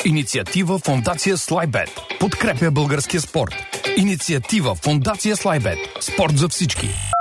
Инициатива Фондация Слайбет. Подкрепя българския спорт. Инициатива Фондация Слайбет. Спорт за всички.